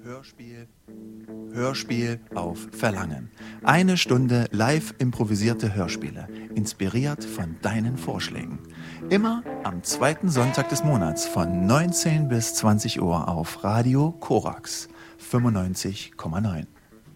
Hörspiel auf Verlangen. 1 Stunde live improvisierte Hörspiele, inspiriert von deinen Vorschlägen. Immer am 2. Sonntag des Monats von 19 bis 20 Uhr auf Radio Korax 95,9.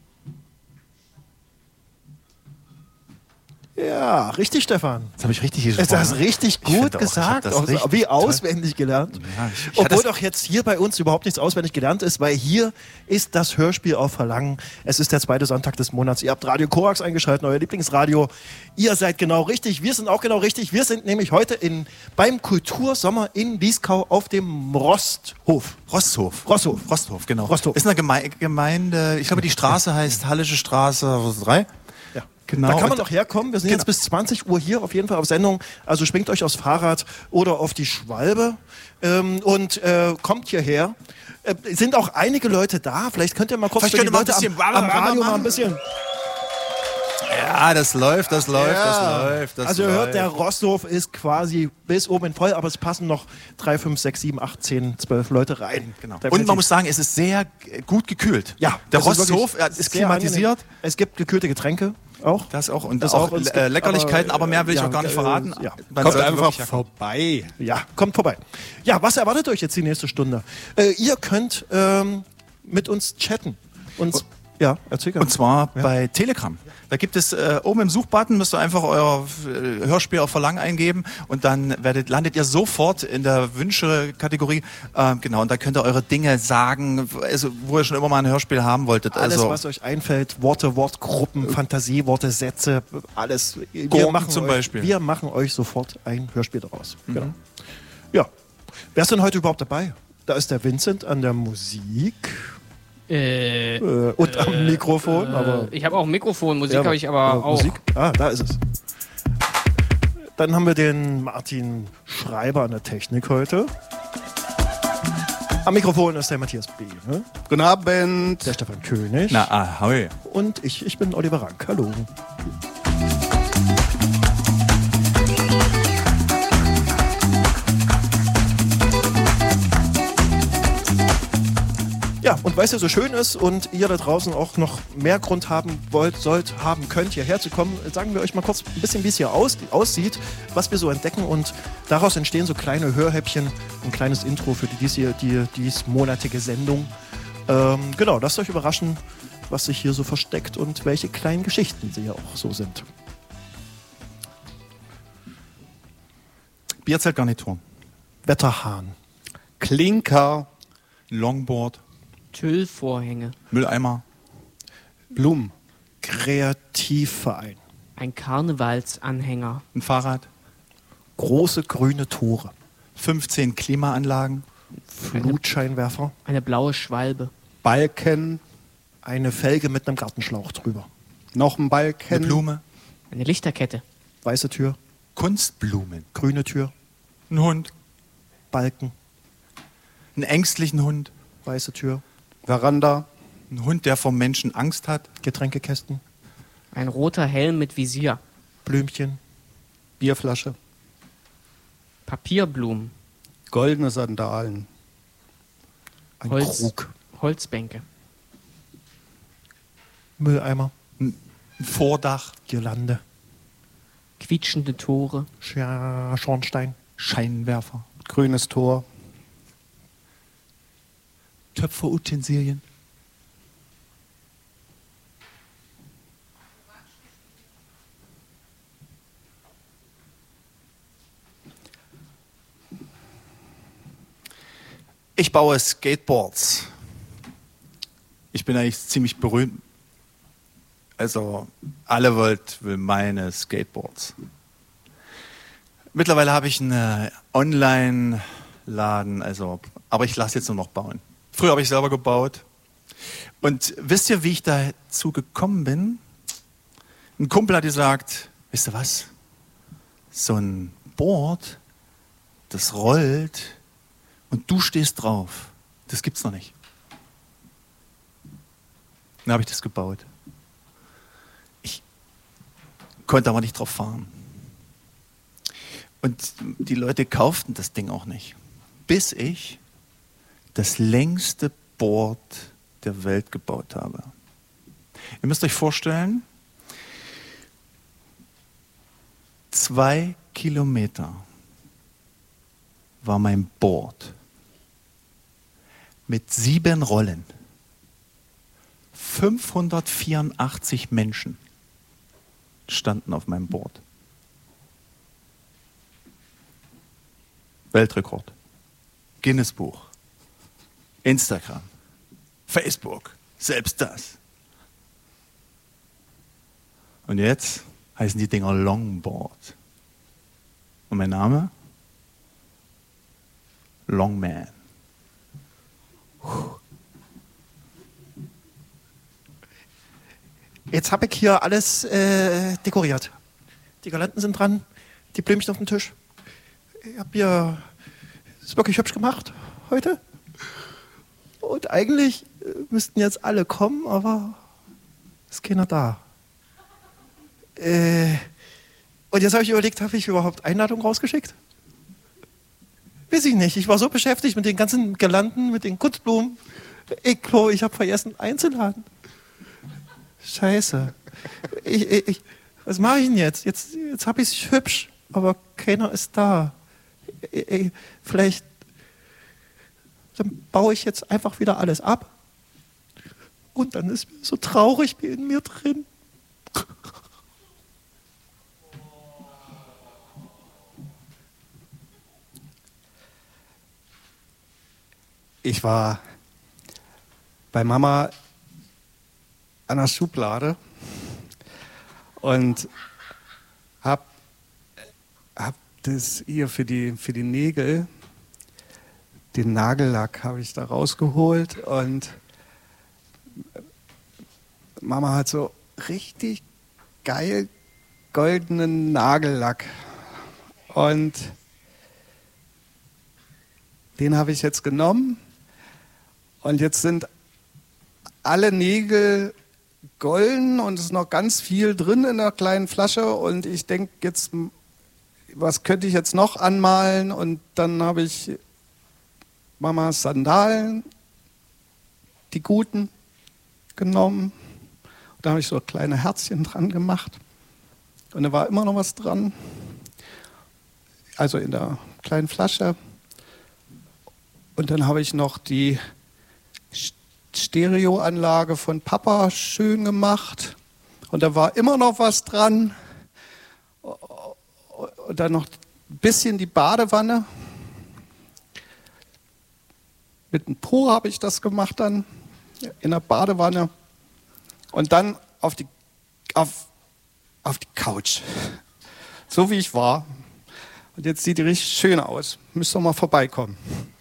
Ja, richtig, Stefan. Das habe ich richtig gesprochen. Das hast richtig gut gesagt. Wie auswendig gelernt. Ja, Obwohl doch jetzt hier bei uns überhaupt nichts auswendig gelernt ist, weil hier ist das Hörspiel auf Verlangen. Es ist der 2. Sonntag des Monats. Ihr habt Radio Korax eingeschaltet, euer Lieblingsradio. Ihr seid genau richtig. Wir sind auch genau richtig. Wir sind nämlich heute beim Kultursommer in Dieskau auf dem Rosthof, genau. Rosthof. Ist eine Gemeinde, ich glaube, die Straße heißt Hallische Straße 3. Genau. Da kann man noch herkommen. Wir sind jetzt bis 20 Uhr hier auf jeden Fall auf Sendung. Also schwingt euch aufs Fahrrad oder auf die Schwalbe und kommt hierher. Sind auch einige Leute da. Vielleicht könnt ihr mal kurz für die Leute am Radio mal ein bisschen... Ja, das läuft. Also ihr hört, der Rosthof ist quasi bis oben voll, aber es passen noch 3, 5, 6, 7, 8, 10, 12 Leute rein. Genau. Und man muss sagen, es ist sehr gut gekühlt. Ja, der Rosthof ist klimatisiert. Angenehm. Es gibt gekühlte Getränke. Auch? Das auch. Und das auch Leckerlichkeiten, aber mehr will ich auch gar nicht verraten. Kommt einfach vorbei. Ja, kommt vorbei. Ja, was erwartet euch jetzt die nächste Stunde? Ihr könnt mit uns chatten. Ja, erzähl gerne. Und zwar bei Telegram. Da gibt es oben im Suchbutton, müsst ihr einfach euer Hörspiel auf Verlangen eingeben und dann landet ihr sofort in der Wünsche-Kategorie. Genau, und da könnt ihr eure Dinge sagen, also, wo ihr schon immer mal ein Hörspiel haben wolltet. Alles, also, was euch einfällt, Worte, Wortgruppen, Fantasieworte, Sätze, alles. Wir machen euch sofort ein Hörspiel daraus. Mhm. Genau. Ja. Wer ist denn heute überhaupt dabei? Da ist der Vincent an der Musik. Und am Mikrofon. Aber ich habe auch ein Mikrofon, Musik habe ich aber auch. Musik? Ah, da ist es. Dann haben wir den Martin Schreiber an der Technik heute. Am Mikrofon ist der Matthias B. Ne? Guten Abend. Der Stefan König. Na, ahoi. Und ich bin Oliver Rank. Hallo. Ja, und weil es ja so schön ist und ihr da draußen auch noch mehr Grund haben könnt, hierher zu kommen, sagen wir euch mal kurz ein bisschen, wie es hier aussieht, was wir so entdecken und daraus entstehen so kleine Hörhäppchen, ein kleines Intro für die diesmonatige Sendung. Genau, lasst euch überraschen, was sich hier so versteckt und welche kleinen Geschichten sie ja auch so sind. Bierzeltgarnitur. Wetterhahn. Klinker. Longboard. Tüllvorhänge. Mülleimer. Blumen. Kreativverein. Ein Karnevalsanhänger. Ein Fahrrad. Große grüne Tore. 15 Klimaanlagen. Flutscheinwerfer. Eine blaue Schwalbe. Balken. Eine Felge mit einem Gartenschlauch drüber. Noch ein Balken. Eine Blume. Eine Lichterkette. Weiße Tür. Kunstblumen. Grüne Tür. Ein Hund. Balken. Einen ängstlichen Hund. Weiße Tür. Veranda. Ein Hund, der vom Menschen Angst hat. Getränkekästen. Ein roter Helm mit Visier. Blümchen. Bierflasche. Papierblumen. Goldene Sandalen. Ein Krug. Holzbänke. Mülleimer. Ein Vordach. Girlande. Quietschende Tore. Schornstein. Scheinwerfer. Grünes Tor. Töpferutensilien. Ich baue Skateboards. Ich bin eigentlich ziemlich berühmt. Also alle will meine Skateboards. Mittlerweile habe ich einen Online-Laden, aber ich lasse jetzt nur noch bauen. Früher habe ich selber gebaut. Und wisst ihr, wie ich dazu gekommen bin? Ein Kumpel hat gesagt, wisst ihr was? So ein Board, das rollt und du stehst drauf. Das gibt's noch nicht. Dann habe ich das gebaut. Ich konnte aber nicht drauf fahren. Und die Leute kauften das Ding auch nicht. Bis ich das längste Board der Welt gebaut habe. Ihr müsst euch vorstellen, 2 Kilometer war mein Board mit 7 Rollen. 584 Menschen standen auf meinem Board. Weltrekord. Guinness-Buch. Instagram. Facebook. Selbst das. Und jetzt heißen die Dinger Longboard. Und mein Name? Longman. Jetzt habe ich hier alles dekoriert. Die Girlanden sind dran, die Blümchen auf dem Tisch. Ich habe hier, ist wirklich hübsch gemacht heute. Und eigentlich müssten jetzt alle kommen, aber ist keiner da. Und jetzt habe ich überlegt, habe ich überhaupt Einladungen rausgeschickt? Weiß ich nicht. Ich war so beschäftigt mit den ganzen Girlanden, mit den Kunstblumen. Ich glaube, ich habe vergessen einzuladen. Scheiße. Was mache ich denn jetzt? Jetzt habe ich es hübsch, aber keiner ist da. Vielleicht dann baue ich jetzt einfach wieder alles ab. Und dann ist mir so traurig wie in mir drin. Ich war bei Mama an der Schublade und hab das hier für die Nägel, den Nagellack habe ich da rausgeholt und Mama hat so richtig geil goldenen Nagellack und den habe ich jetzt genommen und jetzt sind alle Nägel golden und es ist noch ganz viel drin in der kleinen Flasche und ich denke jetzt, was könnte ich jetzt noch anmalen? Und dann habe ich Mamas Sandalen, die guten, genommen. Da habe ich so kleine Herzchen dran gemacht und da war immer noch was dran, also in der kleinen Flasche. Und dann habe ich noch die Stereoanlage von Papa schön gemacht und da war immer noch was dran. Und dann noch ein bisschen die Badewanne. Mit dem Po habe ich das gemacht dann, in der Badewanne. Und dann auf die Couch. So wie ich war. Und jetzt sieht die richtig schön aus. Müsst ihr mal vorbeikommen.